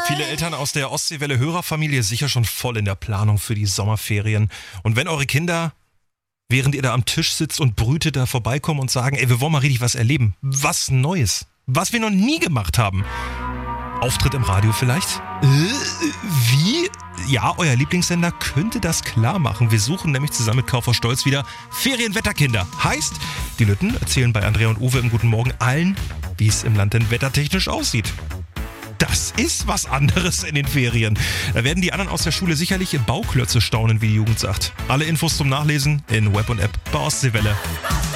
Viele Eltern aus der Ostseewelle-Hörerfamilie sicher schon voll in der Planung für die Sommerferien. Und wenn eure Kinder, während ihr da am Tisch sitzt und brütet, da vorbeikommen und sagen, ey, wir wollen mal richtig was erleben. Was Neues. Was wir noch nie gemacht haben. Auftritt im Radio vielleicht? Wie? Ja, euer Lieblingssender könnte das klar machen. Wir suchen nämlich zusammen mit Kauf auf Stolz wieder Ferienwetterkinder. Heißt, die Lütten erzählen bei Andrea und Uwe im Guten Morgen allen, wie es im Land denn wettertechnisch aussieht. Das ist was anderes in den Ferien. Da werden die anderen aus der Schule sicherlich Bauklötze staunen, wie die Jugend sagt. Alle Infos zum Nachlesen in Web und App bei Ostseewelle.